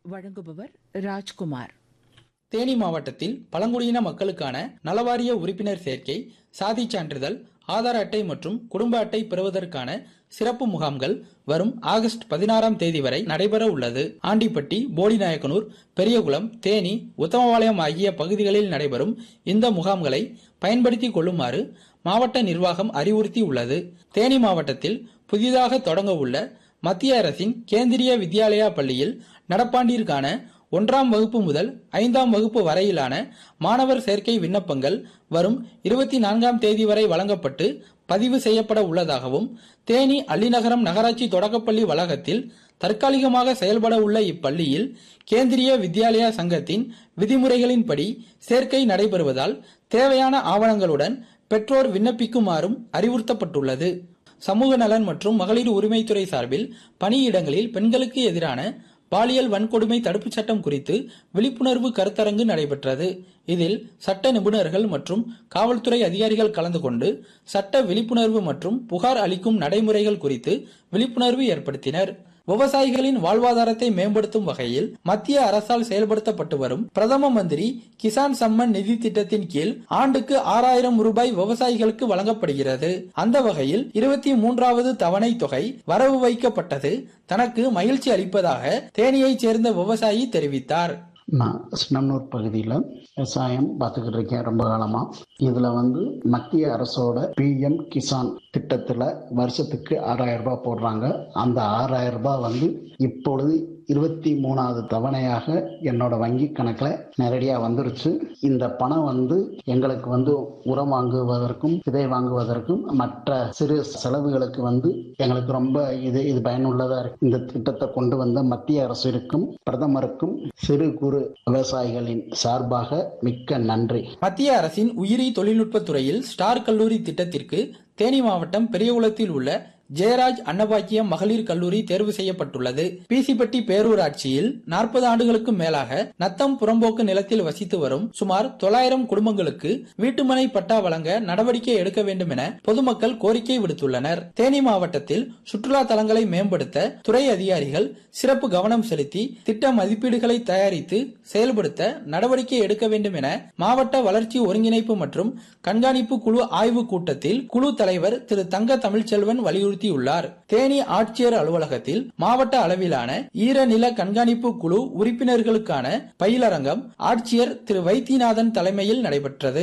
வழங்குபவர் ராஜ்குமார். தேனி மாவட்டத்தில் பழங்குடியின மக்களுக்கான நலவாரிய உறுப்பினர் சேர்க்கை, சாதி சான்றிதழ், ஆதார் அட்டை மற்றும் குடும்ப அட்டை பெறுவதற்கான சிறப்பு முகாம்கள் வரும் ஆகஸ்ட் 16ஆம் தேதி வரை நடைபெற உள்ளது. ஆண்டிப்பட்டி, போடிநாயக்கனூர், பெரியகுளம், தேனி, உத்தமபாளையம் ஆகிய பகுதிகளில் நடைபெறும் இந்த முகாம்களை பயன்படுத்திக் கொள்ளுமாறு மாவட்ட நிர்வாகம் அறிவுறுத்தி உள்ளது. தேனி மாவட்டத்தில் புதிதாக தொடங்க உள்ள மத்திய அரசின் கேந்திரிய வித்யாலயா பள்ளியில் நடப்பாண்டிற்கான 1ஆம் வகுப்பு முதல் 5ஆம் வகுப்பு வரையிலான மாணவர் சேர்க்கை விண்ணப்பங்கள் வரும் 24ஆம் தேதி வரை வழங்கப்பட்டு பதிவு செய்யப்பட உள்ளதாகவும், தேனி அள்ளிநகரம் நகராட்சி தொடக்கப்பள்ளி வளாகத்தில் தற்காலிகமாக செயல்பட உள்ள இப்பள்ளியில் கேந்திரிய வித்யாலயா சங்கத்தின் விதிமுறைகளின்படி சேர்க்கை நடைபெறுவதால் தேவையான ஆவணங்களுடன் பெற்றோர் விண்ணப்பிக்குமாறும் அறிவுறுத்தப்பட்டுள்ளது. சமூக நலன் மற்றும் மகளிர் உரிமைத்துறை சார்பில் பணியிடங்களில் பெண்களுக்கு எதிரான பாலியல் வன்கொடுமை தடுப்புச் சட்டம் குறித்து விழிப்புணர்வு கருத்தரங்கு நடைபெற்றது. இதில் சட்ட நிபுணர்கள் மற்றும் காவல்துறை அதிகாரிகள் கலந்து கொண்டு சட்ட விழிப்புணர்வு மற்றும் புகார் அளிக்கும் நடைமுறைகள் குறித்து விழிப்புணர்வு ஏற்படுத்தினர். விவசாயிகளின் வாழ்வாதாரத்தை மேம்படுத்தும் வகையில் மத்திய அரசால் செயல்படுத்தப்பட்டு வரும் பிரதம மந்திரி கிசான் சம்மன் நிதி திட்டத்தின் கீழ் ஆண்டுக்கு 6000 ரூபாய் விவசாயிகளுக்கு வழங்கப்படுகிறது. அந்த வகையில் 23வது தவணை தொகை வரவு வைக்கப்பட்டது தனக்கு மகிழ்ச்சி அளிப்பதாக தேனியைச் சேர்ந்த விவசாயி தெரிவித்தார். நான் சின்னம்னூர் பகுதியில் விவசாயம் பார்த்துக்கிட்டு இருக்கேன் ரொம்ப காலமா. இதுல மத்திய அரசோட PM கிசான் திட்டத்துல வருஷத்துக்கு 6000 ரூபாய் போடுறாங்க. அந்த 6000 ரூபாய் இப்பொழுது 23வது தவணையாக என்னோட வங்கி கணக்குல நேரடியா வந்துருச்சு. இந்த பணம் எங்களுக்கு உரம் வாங்குவதற்கும் விதை வாங்குவதற்கும் மற்ற சிறு செலவுகளுக்கு எங்களுக்கு ரொம்ப இது பயனுள்ளதா இருக்கு. இந்த திட்டத்தை கொண்டு வந்த மத்திய அரசிற்கும் பிரதமருக்கும் சிறு குறு விவசாயிகளின் சார்பாக மிக்க நன்றி. மத்திய அரசின் உயிரி தொழில்நுட்பத் துறையில் ஸ்டார் கல்லூரி திட்டத்திற்கு தேனி மாவட்டம் பெரியகுளத்தில் உள்ள ஜெயராஜ் அன்னபாக்கியம் மகளிர் கல்லூரி தேர்வு செய்யப்பட்டுள்ளது. பிசிப்பட்டி பேரூராட்சியில் 40 ஆண்டுகளுக்கு மேலாக நத்தம் புறம்போக்கு நிலத்தில் வசித்து வரும் சுமார் 900 குடும்பங்களுக்கு வீட்டுமனை பட்டா வழங்க நடவடிக்கை எடுக்க வேண்டும் என பொதுமக்கள் கோரிக்கை விடுத்துள்ளனர். தேனி மாவட்டத்தில் சுற்றுலா தலங்களை மேம்படுத்த துறை அதிகாரிகள் சிறப்பு கவனம் செலுத்தி திட்ட மதிப்பீடுகளை தயாரித்து செயல்படுத்த நடவடிக்கை எடுக்க வேண்டும் என மாவட்ட வளர்ச்சி ஒருங்கிணைப்பு மற்றும் கண்காணிப்பு குழு ஆய்வு கூட்டத்தில் குழு தலைவர் திரு தங்க தமிழ்ச்செல்வன் வலியுறுத்தியுள்ளார். தேனி ஆட்சியர் அலுவலகத்தில் மாவட்ட அளவிலான ஈரநில கண்காணிப்பு குழு உறுப்பினர்களுக்கான பயிலரங்கம் ஆட்சியர் திரு வைத்தியநாதன் தலைமையில் நடைபெற்றது.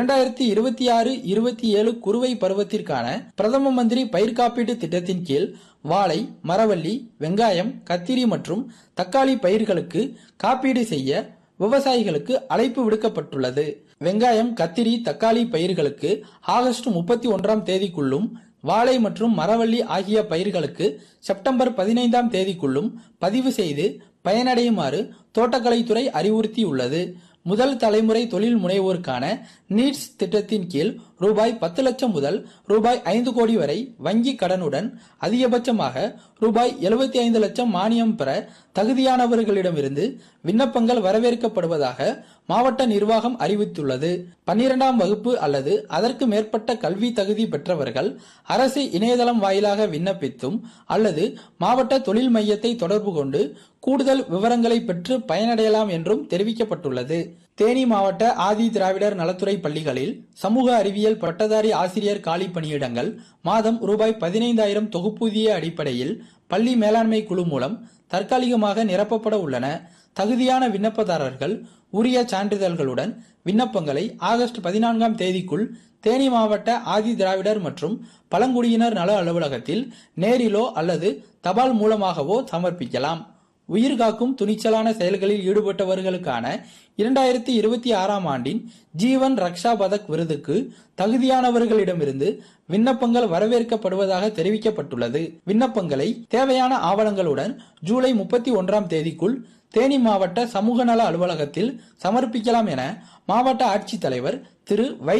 2026-27 குறுவை பருவத்திற்கான பிரதம மந்திரி பயிர் காப்பீட்டு திட்டத்தின் கீழ் வாழை, மரவள்ளி, வெங்காயம், கத்திரி மற்றும் தக்காளி பயிர்களுக்கு காப்பீடு செய்ய விவசாயிகளுக்கு அழைப்பு விடுக்கப்பட்டுள்ளது. வெங்காயம், கத்திரி, தக்காளி பயிர்களுக்கு ஆகஸ்ட் 31ஆம் தேதிக்குள்ளும், வாழை மற்றும் மரவள்ளி ஆகிய பயிர்களுக்கு செப்டம்பர் 15ஆம் தேதிக்குள்ளும் பதிவு செய்து பயனடையுமாறு தோட்டக்கலைத்துறை அறிவுறுத்தியுள்ளது. முதல் தலைமுறை தொழில் முனைவோருக்கான நீட்ஸ் திட்டத்தின் கீழ் ரூபாய் 10 லட்சம் முதல் ரூபாய் 5 கோடி வரை வங்கி கடனுடன் அதிகபட்சமாக ரூபாய் 75 லட்சம் மானியம் பெற தகுதியானவர்களிடமிருந்து விண்ணப்பங்கள் வரவேற்கப்படுவதாக மாவட்ட நிர்வாகம் அறிவித்துள்ளது. 12ஆம் வகுப்பு அல்லது அதற்கு மேற்பட்ட கல்வி தகுதி பெற்றவர்கள் அரசு இணையதளம் வாயிலாக விண்ணப்பித்தும் அல்லது மாவட்ட தொழில் மையத்தை தொடர்பு கொண்டு கூடுதல் விவரங்களை பெற்று பயனடையலாம் என்றும் தெரிவிக்கப்பட்டுள்ளது. தேனி மாவட்ட ஆதி திராவிடர் நலத்துறை பள்ளிகளில் சமூக அறிவியல் பட்டதாரி ஆசிரியர் காலி பணியிடங்கள் மாதம் ரூபாய் 15000 தொகுப்பூதிய அடிப்படையில் பள்ளி மேலாண்மை குழு மூலம் தற்காலிகமாக நிரப்பப்பட உள்ளன. தகுதியான விண்ணப்பதாரர்கள் உரிய சான்றிதழ்களுடன் விண்ணப்பங்களை ஆகஸ்ட் 14ஆம் தேதிக்குள் தேனி மாவட்ட ஆதி திராவிடர் மற்றும் பழங்குடியினர் நல அலுவலகத்தில் நேரிலோ அல்லது தபால் மூலமாகவோ சமர்ப்பிக்கலாம். உயிர்காக்கும் துணிச்சலான செயல்களில் ஈடுபட்டவர்களுக்கான 2026ஆம் ஆண்டின் ஜீவன் ரக்ஷா பதக் விருதுக்கு தகுதியானவர்களிடமிருந்து விண்ணப்பங்கள் வரவேற்கப்படுவதாக தெரிவிக்கப்பட்டுள்ளது. விண்ணப்பங்களை தேவையான ஆவணங்களுடன் ஜூலை 31ஆம் தேதிக்குள் தேனி மாவட்ட சமூக நல அலுவலகத்தில் சமர்ப்பிக்கலாம் என மாவட்ட ஆட்சித்தலைவர் திரு வை